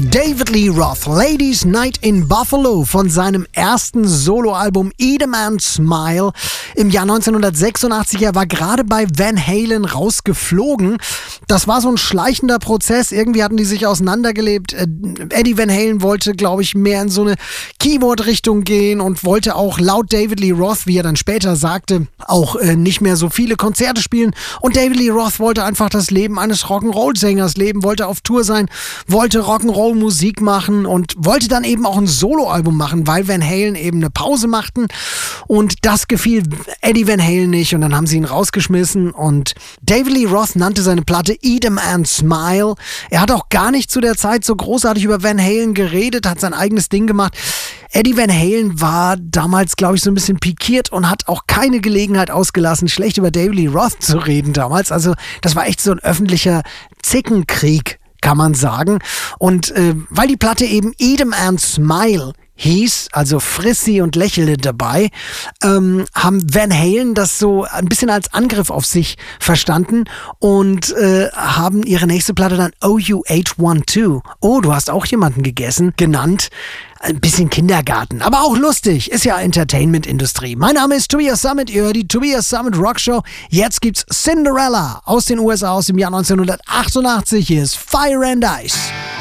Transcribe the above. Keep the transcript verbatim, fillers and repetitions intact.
David Lee Roth, Ladies Night in Buffalo von seinem ersten Soloalbum Eat a Man Smile im Jahr neunzehnhundertsechsundachtzig. Er war gerade bei Van Halen rausgeflogen. Das war so ein schleichender Prozess. Irgendwie hatten die sich auseinandergelebt. Eddie Van Halen wollte, glaube ich, mehr in so eine Keyboard-Richtung gehen und wollte auch laut David Lee Roth, wie er dann später sagte, auch äh, nicht mehr so viele Konzerte spielen. Und David Lee Roth wollte einfach das Leben eines Rock'n'Roll-Sängers leben, wollte auf Tour sein, wollte Rock'n'Roll Musik machen und wollte dann eben auch ein Soloalbum machen, weil Van Halen eben eine Pause machten und das gefiel Eddie Van Halen nicht und dann haben sie ihn rausgeschmissen und David Lee Roth nannte seine Platte Eat a Man Smile. Er hat auch gar nicht zu der Zeit so großartig über Van Halen geredet, hat sein eigenes Ding gemacht. Eddie Van Halen war damals, glaube ich, so ein bisschen pikiert und hat auch keine Gelegenheit ausgelassen, schlecht über David Lee Roth zu reden damals. Also das war echt so ein öffentlicher Zickenkrieg, kann man sagen. Und äh, weil die Platte eben Eat a Man Smile hieß, also friss sie und lächele dabei, ähm, haben Van Halen das so ein bisschen als Angriff auf sich verstanden und äh, haben ihre nächste Platte dann Oh You Ate One Too, oh, du hast auch jemanden gegessen, genannt. Ein bisschen Kindergarten, aber auch lustig, ist ja Entertainment-Industrie. Mein Name ist Tobias Summit, ihr hört die Tobias Summit Rock Show. Jetzt gibt's Cinderella aus den U S A aus dem Jahr neunzehnhundertachtundachtzig. Hier ist Fire and Ice.